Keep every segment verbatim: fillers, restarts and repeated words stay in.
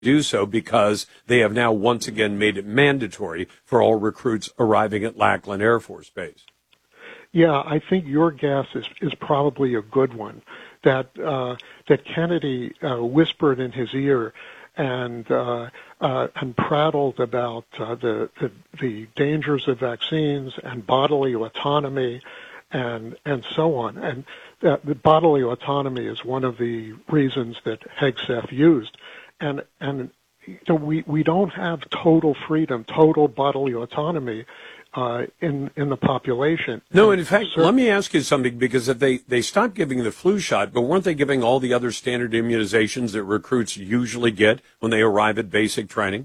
do so because they have now once again made it mandatory for all recruits arriving at Lackland Air Force Base. Yeah, I think your guess is, is probably a good one, that uh, that Kennedy uh, whispered in his ear and uh, uh, and prattled about uh, the, the the dangers of vaccines and bodily autonomy and and so on. And uh, the bodily autonomy is one of the reasons that Hegseth used. And and you know, we we don't have total freedom, total bodily autonomy uh, in in the population. No, and in fact, cer- let me ask you something, because if they they stopped giving the flu shot, but weren't they giving all the other standard immunizations that recruits usually get when they arrive at basic training?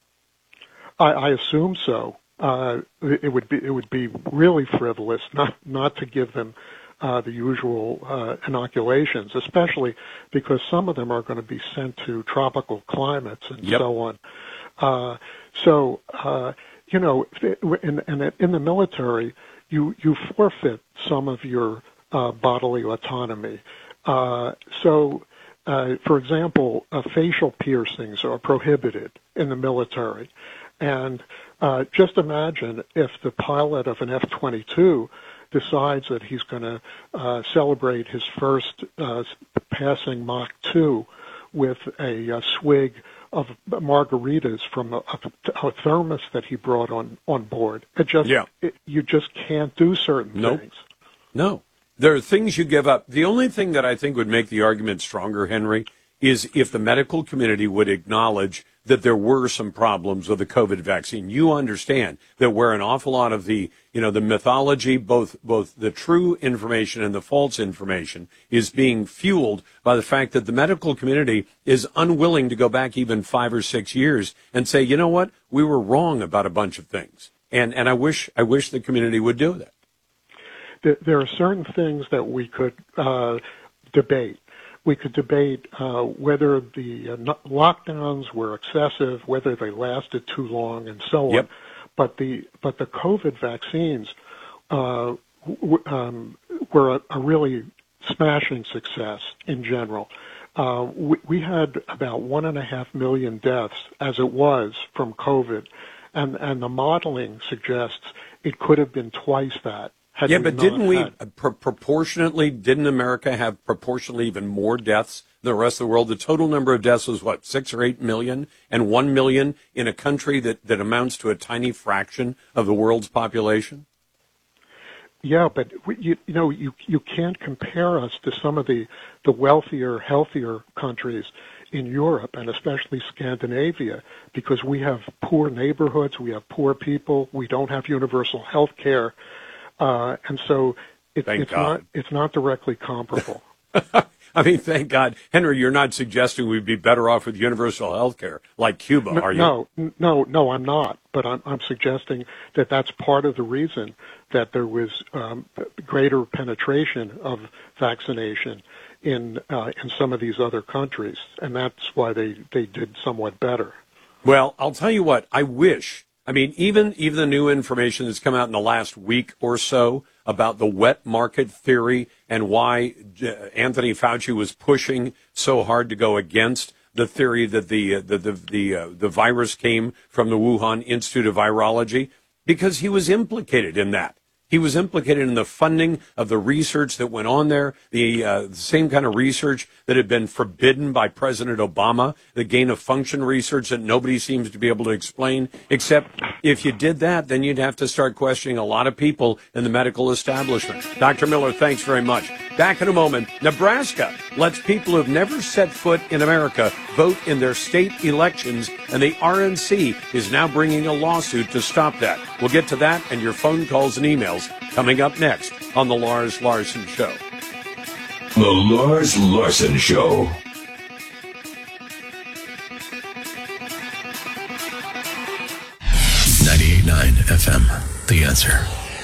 I, I assume so. Uh, it would be it would be really frivolous not not to give them uh, the usual uh, inoculations, especially because some of them are going to be sent to tropical climates and Yep. so on. Uh, so uh, you know, in, in in the military, you you forfeit some of your uh, bodily autonomy. Uh, so. Uh, for example, uh, facial piercings are prohibited in the military. And uh, just imagine if the pilot of an F twenty-two decides that he's going to uh, celebrate his first uh, passing Mach two with a, a swig of margaritas from a, a, a thermos that he brought on, on board. It just Yeah. it, you just can't do certain Nope. things. No. There are things you give up. The only thing that I think would make the argument stronger, Henry, is if the medical community would acknowledge that there were some problems with the COVID vaccine. You understand that where an awful lot of the, you know, the mythology, both both the true information and the false information, is being fueled by the fact that the medical community is unwilling to go back even five or six years and say, you know what, we were wrong about a bunch of things. And and I wish I wish the community would do that. There are certain things that we could uh, debate. We could debate uh, whether the uh, lockdowns were excessive, whether they lasted too long, and so on. Yep. But the but the COVID vaccines uh, w- um, were a, a really smashing success in general. Uh, we, we had about one and a half million deaths as it was from COVID, and and the modeling suggests it could have been twice that. Had Yeah, we but not didn't we had- pr- proportionately, didn't America have proportionally even more deaths than the rest of the world? The total number of deaths was, what, six or eight million? And one million in a country that, that amounts to a tiny fraction of the world's population? Yeah, but we, you, you know, you you can't compare us to some of the, the wealthier, healthier countries in Europe and especially Scandinavia, because we have poor neighborhoods, we have poor people, we don't have universal health care. Uh, and so it, Thank it's God. not it's not directly comparable. I mean, thank God. Henry, you're not suggesting we'd be better off with universal health care like Cuba, No, are you? no, no, no, I'm not. But I'm, I'm suggesting that that's part of the reason that there was um, greater penetration of vaccination in uh, in some of these other countries, and that's why they, they did somewhat better. Well, I'll tell you what, I wish. I mean, even even the new information that's come out in the last week or so about the wet market theory and why uh, Anthony Fauci was pushing so hard to go against the theory that the uh, the the the, uh, the virus came from the Wuhan Institute of Virology, because he was implicated in that. He was implicated in the funding of the research that went on there, the, uh, the same kind of research that had been forbidden by President Obama, the gain-of-function research that nobody seems to be able to explain, except if you did that, then you'd have to start questioning a lot of people in the medical establishment. Doctor Miller, thanks very much. Back in a moment. Nebraska lets people who've never set foot in America vote in their state elections, and the R N C is now bringing a lawsuit to stop that. We'll get to that and your phone calls and emails coming up next on The Lars Larson Show. The Lars Larson Show. ninety-eight point nine F M, The Answer.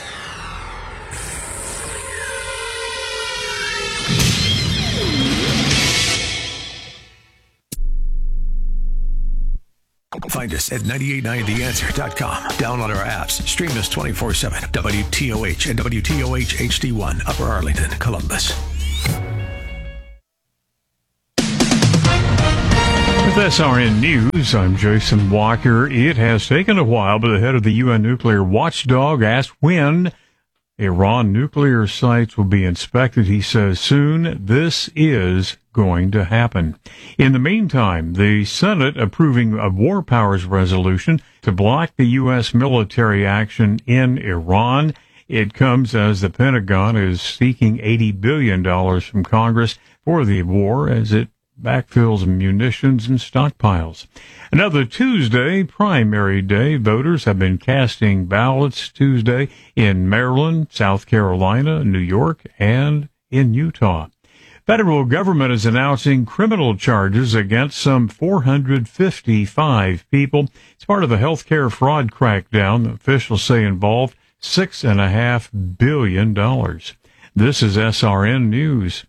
Find us at nine eight nine the answer dot com. Download our apps. Stream us twenty-four seven. W T O H and W T O H H D one, Upper Arlington, Columbus. S R N News, I'm Jason Walker. It has taken a while, but the head of the U N nuclear watchdog asked when Iran nuclear sites will be inspected. He says soon. This is going to happen. In the meantime, the Senate approving a war powers resolution to block the U S military action in Iran. It comes as the Pentagon is seeking eighty billion dollars from Congress for the war as it backfills munitions and stockpiles. Another Tuesday, primary day. Voters have been casting ballots Tuesday in Maryland, South Carolina, New York, and in Utah. Federal government is announcing criminal charges against some four hundred fifty-five people. It's part of the healthcare fraud crackdown. Officials say involved six and a half billion dollars. This is S R N News.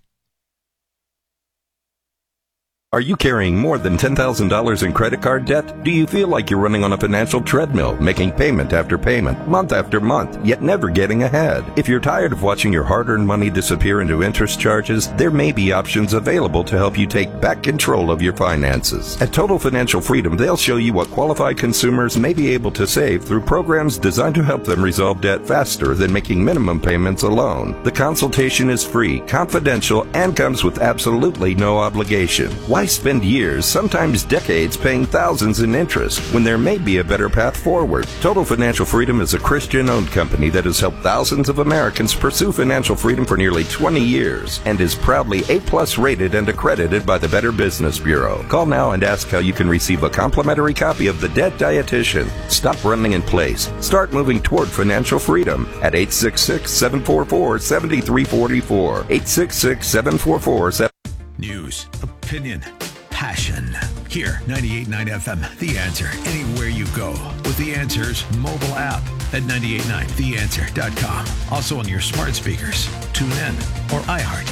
Are you carrying more than ten thousand dollars in credit card debt? Do you feel like you're running on a financial treadmill, making payment after payment, month after month, yet never getting ahead? If you're tired of watching your hard-earned money disappear into interest charges, there may be options available to help you take back control of your finances. At Total Financial Freedom, they'll show you what qualified consumers may be able to save through programs designed to help them resolve debt faster than making minimum payments alone. The consultation is free, confidential, and comes with absolutely no obligation. Why spend years, sometimes decades, paying thousands in interest when there may be a better path forward? Total Financial Freedom is a Christian-owned company that has helped thousands of Americans pursue financial freedom for nearly twenty years and is proudly A-plus rated and accredited by the Better Business Bureau. Call now and ask how you can receive a complimentary copy of The Debt Dietitian. Stop running in place. Start moving toward financial freedom at eight six six, seven four four, seven three four four. eight six six, seven four four, seven News, opinion, passion. Here, ninety-eight point nine F M, The Answer. Anywhere you go with The Answer's mobile app at nine eight nine the answer dot com. Also on your smart speakers, TuneIn, or iHeart.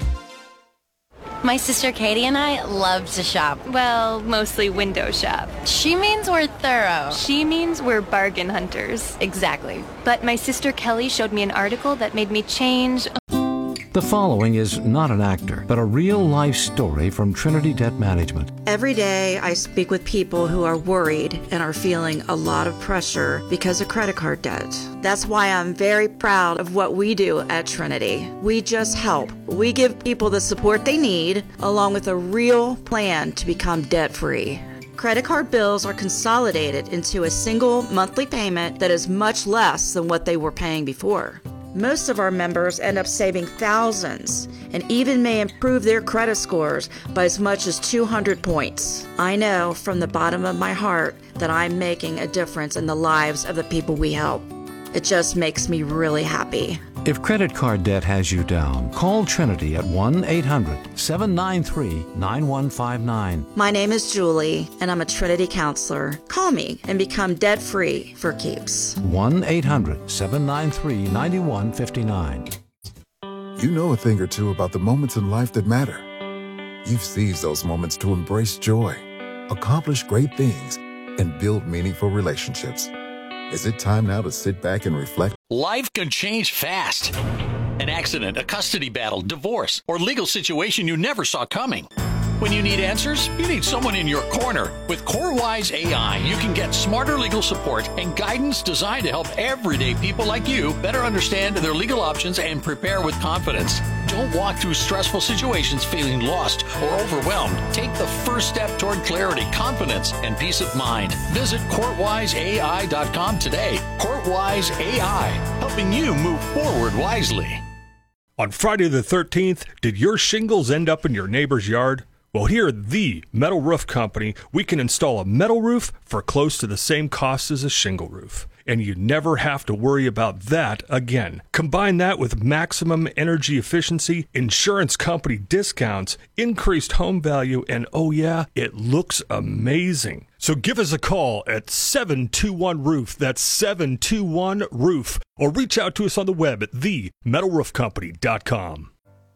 My sister Katie and I love to shop. Well, mostly window shop. She means we're thorough. She means we're bargain hunters. Exactly. But my sister Kelly showed me an article that made me change. The following is not an actor, but a real-life story from Trinity Debt Management. Every day I speak with people who are worried and are feeling a lot of pressure because of credit card debt. That's why I'm very proud of what we do at Trinity. We just help. We give people the support they need, along with a real plan to become debt-free. Credit card bills are consolidated into a single monthly payment that is much less than what they were paying before. Most of our members end up saving thousands and even may improve their credit scores by as much as two hundred points. I know from the bottom of my heart that I'm making a difference in the lives of the people we help. It just makes me really happy. If credit card debt has you down, call Trinity at one eight hundred, seven nine three, nine one five nine. My name is Julie, and I'm a Trinity counselor. Call me and become debt-free for keeps. one eight hundred, seven nine three, nine one five nine. You know a thing or two about the moments in life that matter. You've seized those moments to embrace joy, accomplish great things, and build meaningful relationships. Is it time now to sit back and reflect? Life can change fast. An accident, a custody battle, divorce, or legal situation you never saw coming. When you need answers, you need someone in your corner. With CoreWise A I, you can get smarter legal support and guidance designed to help everyday people like you better understand their legal options and prepare with confidence. Don't walk through stressful situations feeling lost or overwhelmed. Take the first step toward clarity, confidence, and peace of mind. Visit court wise A I dot com today. CourtWise A I, helping you move forward wisely. On Friday the thirteenth, did your shingles end up in your neighbor's yard? Well, here at the Metal Roof Company, we can install a metal roof for close to the same cost as a shingle roof. And you never have to worry about that again. Combine that with maximum energy efficiency, insurance company discounts, increased home value, and oh yeah, it looks amazing. So give us a call at seven two one roof. That's seven two one roof. Or reach out to us on the web at the metal roof company dot com.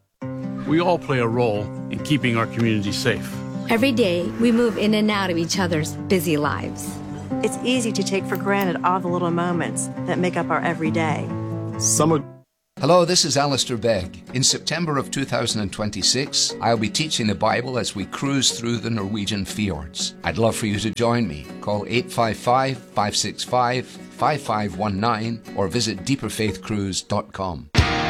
We all play a role in keeping our community safe. Every day, we move in and out of each other's busy lives. It's easy to take for granted all the little moments that make up our everyday. Some of Hello, this is Alistair Begg. In September of two thousand twenty-six, I'll be teaching the Bible as we cruise through the Norwegian fjords. I'd love for you to join me. Call eight five five, five six five, five five one nine or visit deeper faith cruise dot com.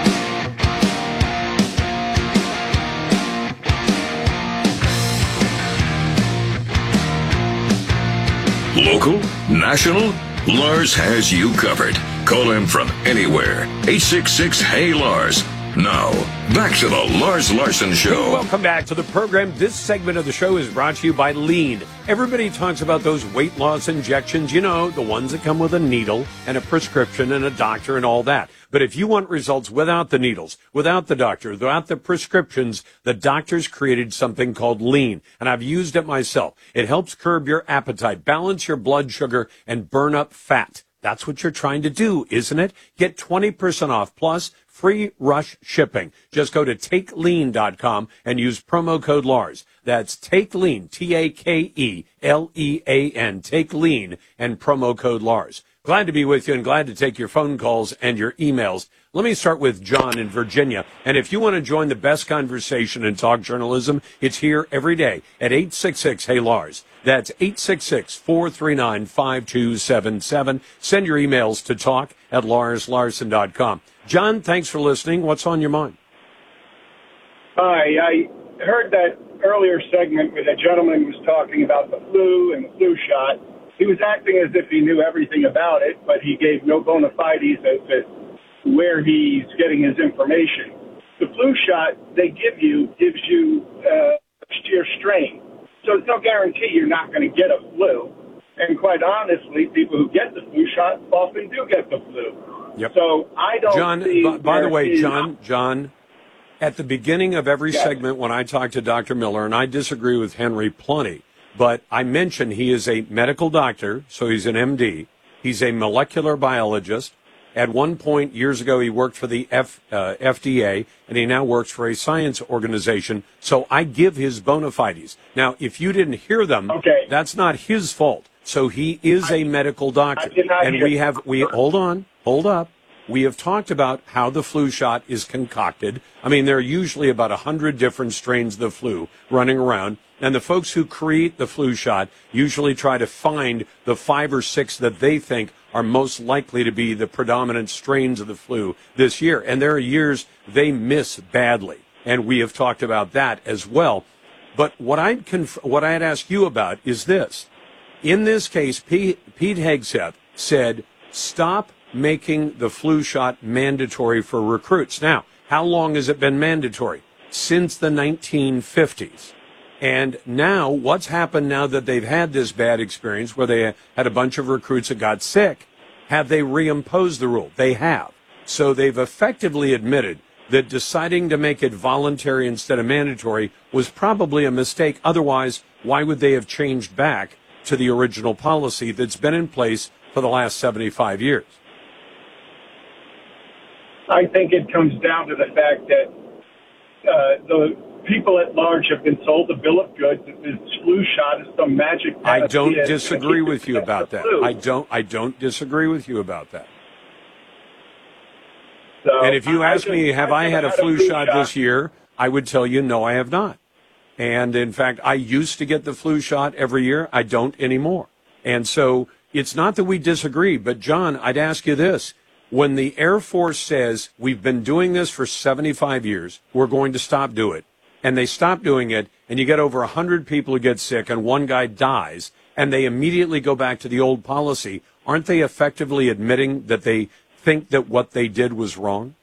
Local, national, Lars has you covered. Call him from anywhere. eight six six, H E Y, Lars. Now, back to the Lars Larson Show. Welcome back to the program. This segment of the show is brought to you by Lean. Everybody talks about those weight loss injections, you know, the ones that come with a needle and a prescription and a doctor and all that. But if you want results without the needles, without the doctor, without the prescriptions, the doctors created something called Lean, and I've used it myself. It helps curb your appetite, balance your blood sugar, and burn up fat. That's what you're trying to do, isn't it? Get twenty percent off plus free rush shipping. Just go to take lean dot com and use promo code Lars. That's TakeLean, T A K E L E A N, TakeLean, and promo code Lars. Glad to be with you and glad to take your phone calls and your emails. Let me start with John in Virginia. And if you want to join the best conversation in talk journalism, it's here every day at eight six six, Hey Lars. That's eight six six, four three nine, five two seven seven. Send your emails to talk at lars larson dot com. John, thanks for listening. What's on your mind? Hi, I heard that earlier segment where the gentleman was talking about the flu and the flu shot. He was acting as if he knew everything about it, but he gave no bona fides as to where he's getting his information. The flu shot they give you gives you uh, your strain. So there's no guarantee you're not going to get a flu. And quite honestly, people who get the flu shot often do get the flu. Yep. So I don't John, see b- by the way, is- John, John, at the beginning of every Yes. segment when I talk to Doctor Miller, and I disagree with Henry plenty, but I mention he is a medical doctor, so he's an M D. He's a molecular biologist. At one point, years ago, he worked for the F, uh, F D A, and he now works for a science organization. So I give his bona fides. Now, if you didn't hear them, Okay. that's not his fault. So he is a medical doctor. I did not And hear- we have, we, hold on, hold up. We have talked about how the flu shot is concocted. I mean, there are usually about a hundred different strains of the flu running around. And the folks who create the flu shot usually try to find the five or six that they think are most likely to be the predominant strains of the flu this year. And there are years they miss badly. And we have talked about that as well. But what I'd, conf- what I'd ask you about is this. In this case, P- Pete Hegseth said, stop making the flu shot mandatory for recruits. Now, how long has it been mandatory? Since the nineteen fifties. And now, what's happened now that they've had this bad experience where they had a bunch of recruits that got sick? Have they reimposed the rule? They have. So they've effectively admitted that deciding to make it voluntary instead of mandatory was probably a mistake. Otherwise, why would they have changed back to the original policy that's been in place for the last seventy-five years? I think it comes down to the fact that uh, the people at large have been sold a bill of goods that this flu shot is some magic. I don't panacea disagree to with you protect about the that. flu. I don't. I don't disagree with you about that. So, And if you I ask just- me, have I I've had a never flu shot this year? I would tell you, no, I have not. And in fact, I used to get the flu shot every year. I don't anymore. And so it's not that we disagree, but John, I'd ask you this. When the Air Force says we've been doing this for seventy-five years, we're going to stop doing it, and they stop doing it, and you get over one hundred people who get sick and one guy dies, and they immediately go back to the old policy, aren't they effectively admitting that they think that what they did was wrong?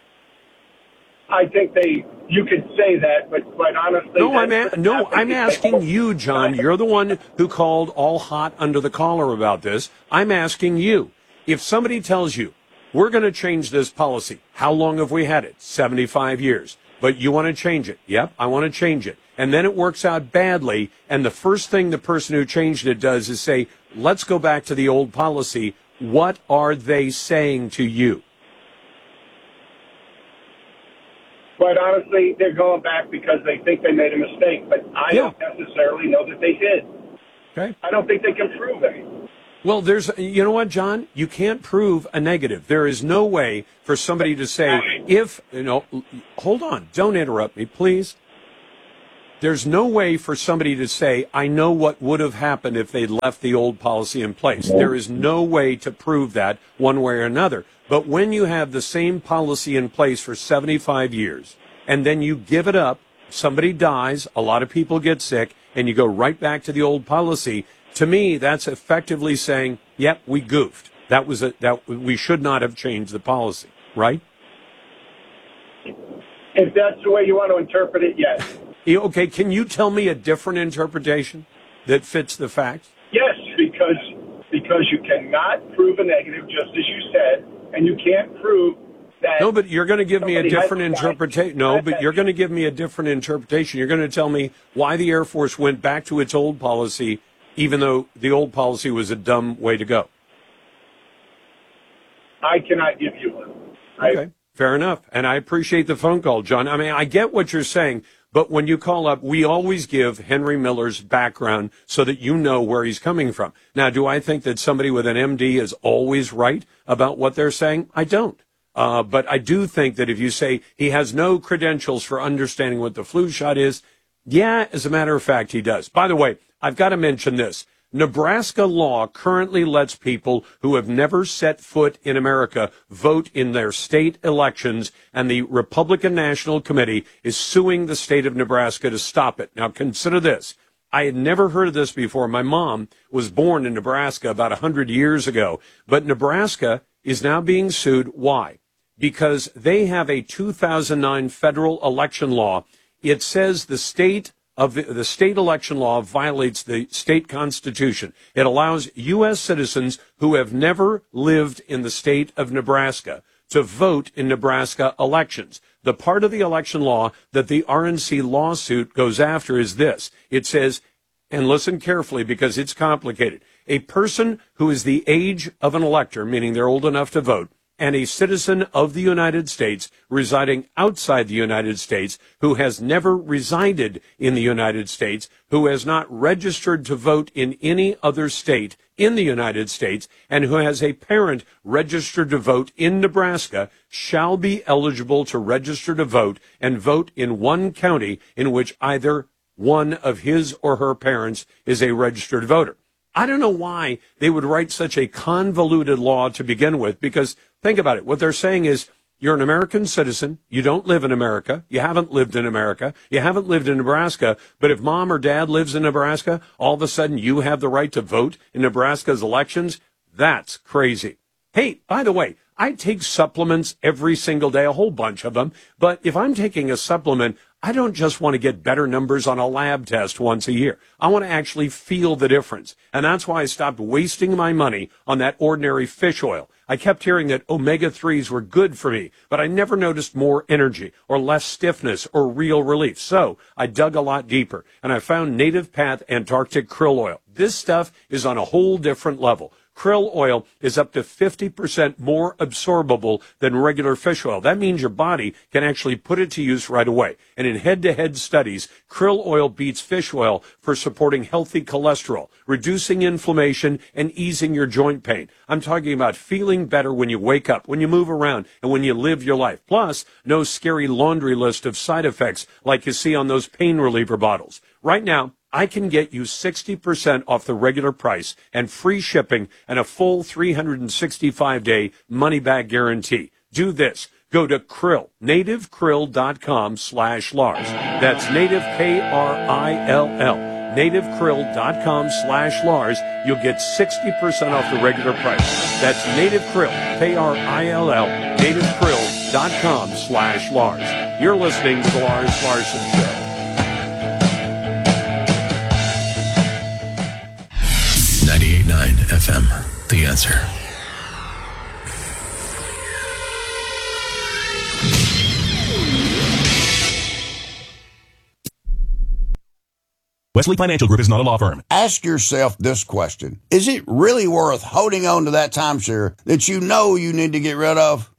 I think they, you could say that, but quite honestly, No, I'm that's a- no, happened I'm because- asking you, John. You're the one who called all hot under the collar about this. I'm asking you. If somebody tells you, we're going to change this policy, how long have we had it? seventy-five years. But you want to change it. Yep, I want to change it. And then it works out badly, and the first thing the person who changed it does is say, let's go back to the old policy. What are they saying to you? Quite honestly, they're going back because they think they made a mistake, but I Yeah. don't necessarily know that they did. Okay. I don't think they can prove it. Well, there's, you know what, John? You can't prove a negative. There is no way for somebody to say, if, you know, hold on, don't interrupt me, please. There's no way for somebody to say, I know what would have happened if they'd left the old policy in place. There is no way to prove that one way or another. But when you have the same policy in place for seventy-five years, and then you give it up, somebody dies, a lot of people get sick, and you go right back to the old policy, to me, that's effectively saying, yep, we goofed. That was a, that we should not have changed the policy, right? If that's the way you want to interpret it, yes. Okay, can you tell me a different interpretation that fits the facts? Yes, because because you cannot prove a negative, just as you said, and you can't prove that. No, but you're going to give me a different interpretation. No, died. but you're going to give me a different interpretation. You're going to tell me why the Air Force went back to its old policy, even though the old policy was a dumb way to go. I cannot give you one. I, okay, fair enough. And I appreciate the phone call, John. I mean, I get what you're saying. But when you call up, we always give Henry Miller's background so that you know where he's coming from. Now, do I think that somebody with an M D is always right about what they're saying? I don't. Uh, but I do think that if you say he has no credentials for understanding what the flu shot is, yeah, as a matter of fact, he does. By the way, I've got to mention this. Nebraska law currently lets people who have never set foot in America vote in their state elections, and the Republican National Committee is suing the state of Nebraska to stop it. Now, consider this. I had never heard of this before. My mom was born in Nebraska about one hundred years ago, but Nebraska is now being sued. Why? Because they have a two thousand nine federal election law. It says the state of the, the state election law violates the state constitution. It allows U S citizens who have never lived in the state of Nebraska to vote in Nebraska elections. The part of the election law that the R N C lawsuit goes after is this. It says, and listen carefully because it's complicated, a person who is the age of an elector, meaning they're old enough to vote, and a citizen of the United States residing outside the United States who has never resided in the United States, who has not registered to vote in any other state in the United States, and who has a parent registered to vote in Nebraska shall be eligible to register to vote and vote in one county in which either one of his or her parents is a registered voter. I don't know why they would write such a convoluted law to begin with, because think about it. What they're saying is you're an American citizen. You don't live in America. You haven't lived in America. You haven't lived in Nebraska. But if mom or dad lives in Nebraska, all of a sudden you have the right to vote in Nebraska's elections. That's crazy. Hey, by the way, I take supplements every single day, a whole bunch of them. But if I'm taking a supplement, I don't just want to get better numbers on a lab test once a year. I want to actually feel the difference. And that's why I stopped wasting my money on that ordinary fish oil. I kept hearing that omega threes were good for me, but I never noticed more energy or less stiffness or real relief. So I dug a lot deeper, and I found Native Path Antarctic Krill Oil. This stuff is on a whole different level. Krill oil is up to fifty percent more absorbable than regular fish oil. That means your body can actually put it to use right away. And in head-to-head studies, krill oil beats fish oil for supporting healthy cholesterol, reducing inflammation, and easing your joint pain. I'm talking about feeling better when you wake up, when you move around, and when you live your life. Plus, no scary laundry list of side effects like you see on those pain reliever bottles. Right now, I can get you sixty percent off the regular price and free shipping and a full three hundred sixty-five day money-back guarantee. Do this. Go to Krill, nativekrill.com slash Lars. That's native, K R I L L, nativekrill.com slash Lars. You'll get sixty percent off the regular price. That's nativekrill, K R I L L, nativekrill.com slash Lars. You're listening to the Lars Larson Show. ninety-eight point nine F M, The Answer. Wesley Financial Group is not a law firm. Ask yourself this question. Is it really worth holding on to that timeshare that you know you need to get rid of?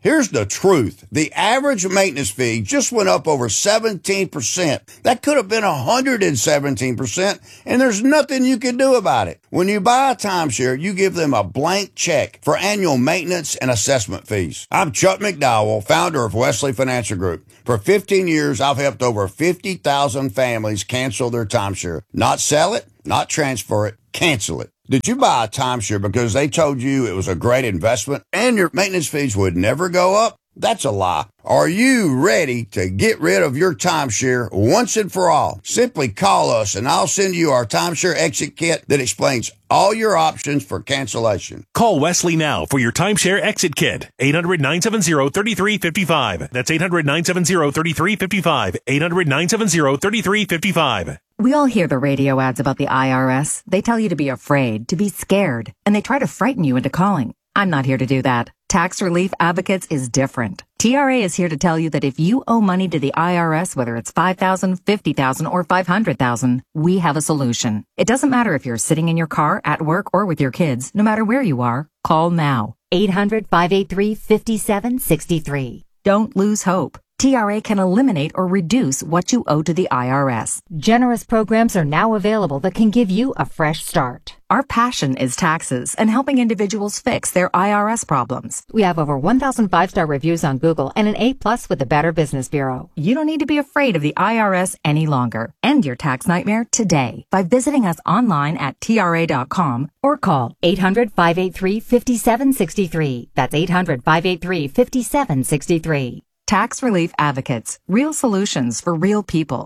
Here's the truth. The average maintenance fee just went up over seventeen percent. That could have been one hundred seventeen percent, and there's nothing you can do about it. When you buy a timeshare, you give them a blank check for annual maintenance and assessment fees. I'm Chuck McDowell, founder of Wesley Financial Group. For fifteen years, I've helped over fifty thousand families cancel their timeshare. Not sell it, not transfer it, cancel it. Did you buy a timeshare because they told you it was a great investment and your maintenance fees would never go up? That's a lie. Are you ready to get rid of your timeshare once and for all? Simply call us and I'll send you our timeshare exit kit that explains all your options for cancellation. Call Wesley now for your timeshare exit kit. eight hundred, nine seven zero, three three five five. That's eight hundred, nine seven zero, three three five five. eight hundred, nine seven zero, three three five five. We all hear the radio ads about the I R S. They tell you to be afraid, to be scared, and they try to frighten you into calling. I'm not here to do that. Tax Relief Advocates is different. T R A is here to tell you that if you owe money to the I R S, whether it's five thousand dollars, fifty thousand dollars, or five hundred thousand dollars, we have a solution. It doesn't matter if you're sitting in your car, at work, or with your kids. No matter where you are, call now. eight hundred, five eight three, five seven six three. Don't lose hope. T R A can eliminate or reduce what you owe to the I R S. Generous programs are now available that can give you a fresh start. Our passion is taxes and helping individuals fix their I R S problems. We have over one thousand five-star reviews on Google and an A plus with the Better Business Bureau. You don't need to be afraid of the I R S any longer. End your tax nightmare today by visiting us online at T R A dot com or call eight hundred, five eight three, five seven six three. That's eight hundred, five eight three, five seven six three. Tax Relief Advocates. Real solutions for real people.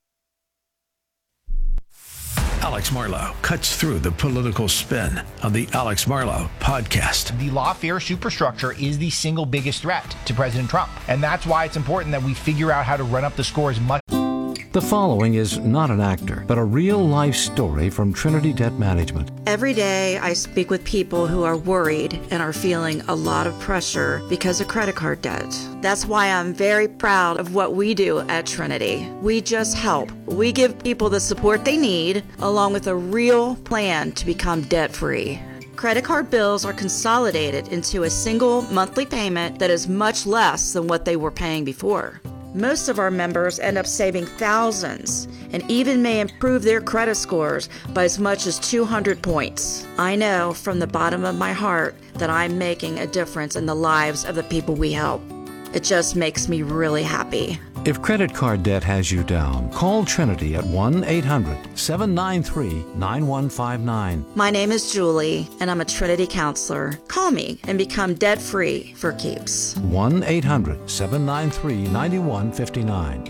Alex Marlow cuts through the political spin on the Alex Marlow podcast. The lawfare superstructure is the single biggest threat to President Trump. And that's why it's important that we figure out how to run up the score as much. The following is not an actor, but a real-life story from Trinity Debt Management. Every day, I speak with people who are worried and are feeling a lot of pressure because of credit card debt. That's why I'm very proud of what we do at Trinity. We just help. We give people the support they need, along with a real plan to become debt-free. Credit card bills are consolidated into a single monthly payment that is much less than what they were paying before. Most of our members end up saving thousands and even may improve their credit scores by as much as two hundred points. I know from the bottom of my heart that I'm making a difference in the lives of the people we help. It just makes me really happy. If credit card debt has you down, call Trinity at one eight hundred, seven nine three, nine one five nine. My name is Julie, and I'm a Trinity counselor. Call me and become debt-free for keeps. one eight hundred, seven nine three, nine one five nine.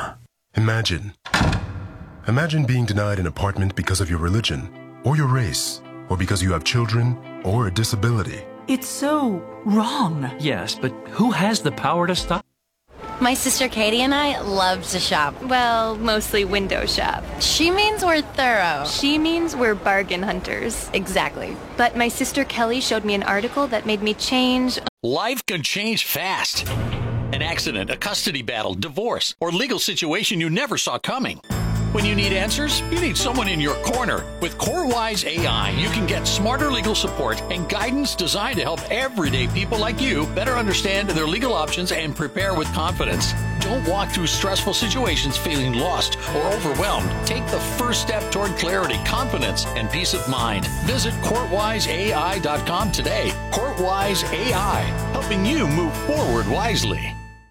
Imagine. Imagine being denied an apartment because of your religion, or your race, or because you have children, or a disability. It's so wrong. Yes, but who has the power to stop? My sister Katie and I love to shop. Well, mostly window shop. She means we're thorough. She means we're bargain hunters. Exactly. But my sister Kelly showed me an article that made me change. Life can change fast. An accident, a custody battle, divorce, or legal situation you never saw coming. When you need answers, you need someone in your corner. With CoreWise A I, you can get smarter legal support and guidance designed to help everyday people like you better understand their legal options and prepare with confidence. Don't walk through stressful situations feeling lost or overwhelmed. Take the first step toward clarity, confidence, and peace of mind. Visit court wise A I dot com today. CourtWise A I, helping you move forward wisely.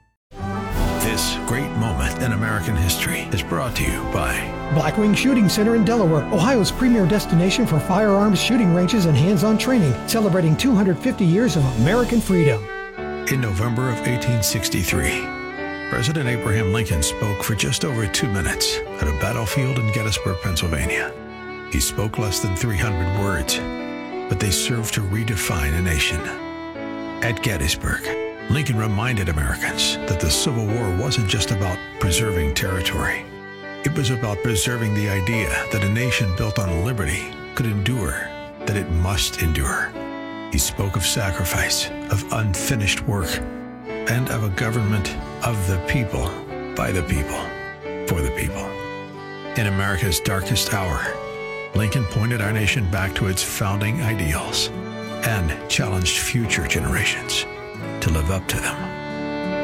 This great moment in American history is brought to you by Blackwing Shooting Center in Delaware, Ohio's premier destination for firearms shooting ranges and hands-on training, celebrating two hundred fifty years of American freedom. In November of eighteen sixty-three, President Abraham Lincoln spoke for just over two minutes at a battlefield in Gettysburg, Pennsylvania. He spoke less than three hundred words, but they served to redefine a nation. At Gettysburg, Lincoln reminded Americans that the Civil War wasn't just about preserving territory. It was about preserving the idea that a nation built on liberty could endure, that it must endure. He spoke of sacrifice, of unfinished work, and of a government of the people, by the people, for the people. In America's darkest hour, Lincoln pointed our nation back to its founding ideals and challenged future generations to live up to them.